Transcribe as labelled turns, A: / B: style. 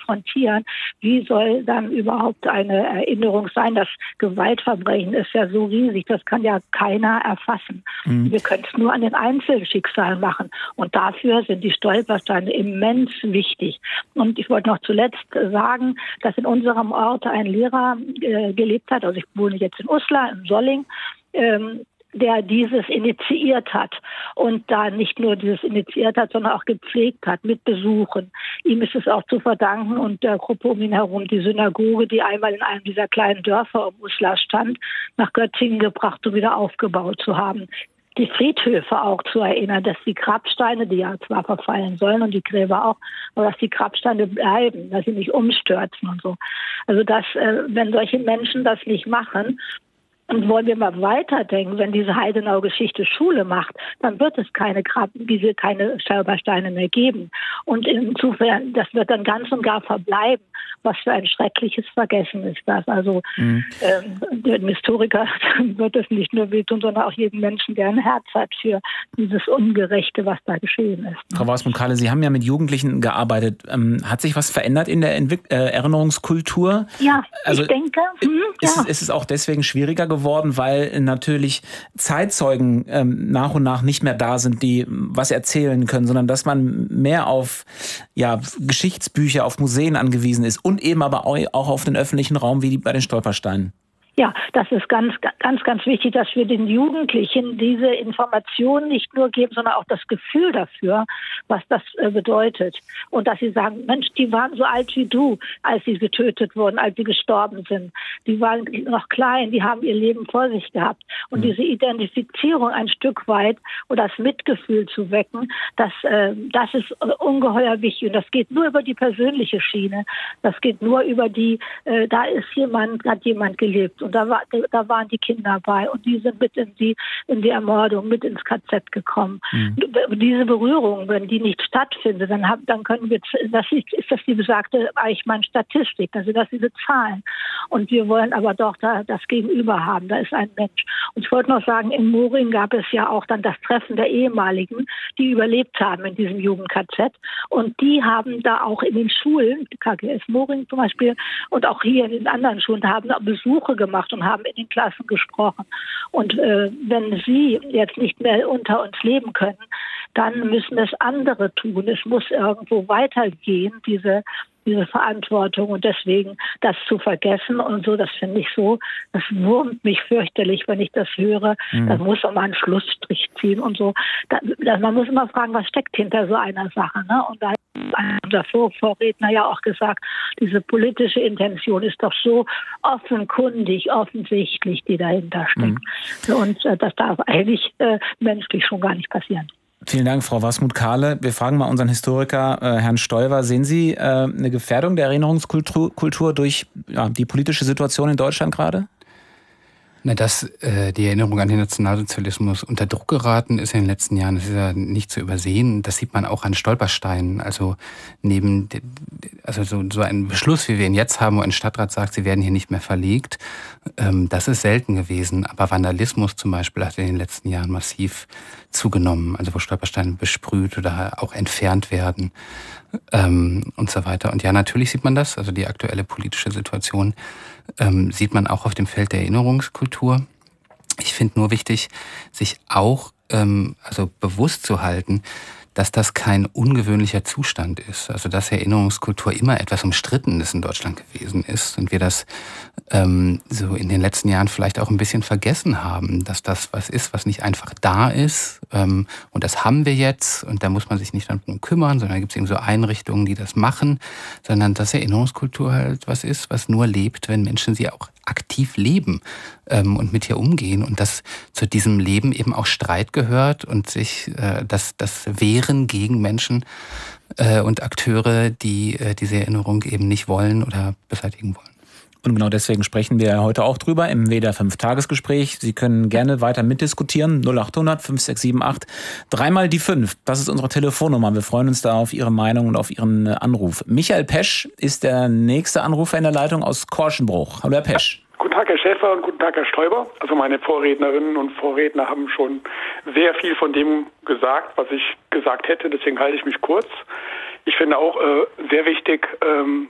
A: konfrontieren, wie soll dann überhaupt eine Erinnerung sein? Das Gewaltverbrechen ist ja so riesig, das kann ja keiner erfassen. Wir können es nur an den Einzelschicksalen machen. Und dafür sind die Stolpersteine immens wichtig. Und ich wollte noch zuletzt sagen, dass in unserem Ort ein Lehrer gelebt hat, also ich wohne jetzt in Uslar, in Solling, der dieses initiiert hat und da nicht nur dieses initiiert hat, sondern auch gepflegt hat mit Besuchen. Ihm ist es auch zu verdanken und der Gruppe um ihn herum, die Synagoge, die einmal in einem dieser kleinen Dörfer um Uslar stand, nach Göttingen gebracht und wieder aufgebaut zu haben. Die Friedhöfe auch zu erinnern, dass die Grabsteine, die ja zwar verfallen sollen und die Gräber auch, aber dass die Grabsteine bleiben, dass sie nicht umstürzen und so. Also dass, wenn solche Menschen das nicht machen, und wollen wir mal weiterdenken, wenn diese Heidenau-Geschichte Schule macht, dann wird es keine Stolpersteine mehr geben. Und insofern, das wird dann ganz und gar verbleiben. Was für ein schreckliches Vergessen ist das. Also dem Historiker wird es nicht nur wehtun, sondern auch jedem Menschen, der ein Herz hat für dieses Ungerechte, was da geschehen ist.
B: Frau Wasmund-Kahle, Sie haben ja mit Jugendlichen gearbeitet. Hat sich was verändert in der Erinnerungskultur?
A: Ja,
B: also,
A: ich denke.
B: Ist es auch deswegen schwieriger geworden, weil natürlich Zeitzeugen nach und nach nicht mehr da sind, die was erzählen können, sondern dass man mehr auf Geschichtsbücher, auf Museen angewiesen ist und eben aber auch auf den öffentlichen Raum wie bei den Stolpersteinen.
A: Ja, das ist ganz, ganz, ganz wichtig, dass wir den Jugendlichen diese Informationen nicht nur geben, sondern auch das Gefühl dafür, was das bedeutet. Und dass sie sagen, Mensch, die waren so alt wie du, als sie getötet wurden, als sie gestorben sind. Die waren noch klein, die haben ihr Leben vor sich gehabt. Und diese Identifizierung ein Stück weit oder das Mitgefühl zu wecken, das ist ungeheuer wichtig. Und das geht nur über die persönliche Schiene. Das geht nur über die, hat jemand gelebt. Und da waren die Kinder bei und die sind mit in die Ermordung, mit ins KZ gekommen. Diese Berührung, wenn die nicht stattfindet, dann können wir, ist das die besagte Eichmann-Statistik, also das sind diese Zahlen. Und wir wollen aber doch da das Gegenüber haben, da ist ein Mensch. Und ich wollte noch sagen, in Moring gab es ja auch dann das Treffen der Ehemaligen, die überlebt haben in diesem Jugend-KZ. Und die haben da auch in den Schulen, KGS Moring zum Beispiel, und auch hier in den anderen Schulen, haben Besuche gemacht und haben in den Klassen gesprochen. Und wenn Sie jetzt nicht mehr unter uns leben können, dann müssen es andere tun. Es muss irgendwo weitergehen, diese Verantwortung, und deswegen das zu vergessen und so, das finde ich so, das wurmt mich fürchterlich, wenn ich das höre. Da muss man mal einen Schlussstrich ziehen und so. Man muss immer fragen, was steckt hinter so einer Sache, ne? Und da hat unser Vorredner ja auch gesagt, diese politische Intention ist doch so offensichtlich, die dahinter steckt. Und das darf eigentlich menschlich schon gar nicht passieren.
B: Vielen Dank, Frau Wasmund-Kahle. Wir fragen mal unseren Historiker, Herrn Stoiber. Sehen Sie eine Gefährdung der Erinnerungskultur durch die politische Situation in Deutschland gerade?
C: Dass die Erinnerung an den Nationalsozialismus unter Druck geraten ist in den letzten Jahren, das ist ja nicht zu übersehen. Das sieht man auch an Stolpersteinen. Also so ein Beschluss, wie wir ihn jetzt haben, wo ein Stadtrat sagt, sie werden hier nicht mehr verlegt, das ist selten gewesen. Aber Vandalismus zum Beispiel hat in den letzten Jahren massiv zugenommen. Also wo Stolpersteine besprüht oder auch entfernt werden und so weiter. Und ja, natürlich sieht man das, also die aktuelle politische Situation sieht man auch auf dem Feld der Erinnerungskultur. Ich finde nur wichtig, sich auch bewusst zu halten, dass das kein ungewöhnlicher Zustand ist. Also dass Erinnerungskultur immer etwas Umstrittenes in Deutschland gewesen ist und wir das so in den letzten Jahren vielleicht auch ein bisschen vergessen haben, dass das was ist, was nicht einfach da ist und das haben wir jetzt und da muss man sich nicht darum kümmern, sondern gibt es eben so Einrichtungen, die das machen, sondern dass Erinnerungskultur halt was ist, was nur lebt, wenn Menschen sie auch aktiv leben und mit ihr umgehen und dass zu diesem Leben eben auch Streit gehört und sich das Wehren gegen Menschen und Akteure, die diese Erinnerung eben nicht wollen oder beseitigen wollen.
B: Und genau deswegen sprechen wir heute auch drüber im WDR 5 Tagesgespräch. Sie können gerne weiter mitdiskutieren. 0800 5678 3 mal die 5. Das ist unsere Telefonnummer. Wir freuen uns da auf Ihre Meinung und auf Ihren Anruf. Michael Pesch ist der nächste Anrufer in der Leitung aus Korschenbruch. Hallo, Herr Pesch.
D: Guten Tag, Herr Schäfer, und guten Tag, Herr Stoiber. Also meine Vorrednerinnen und Vorredner haben schon sehr viel von dem gesagt, was ich gesagt hätte. Deswegen halte ich mich kurz. Ich finde auch sehr wichtig,